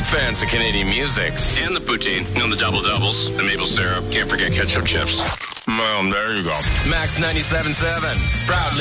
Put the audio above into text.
fans of Canadian music. And the poutine. And the double-doubles. The maple syrup. Can't forget ketchup chips. Well, there you go. Max 97.7. Proudly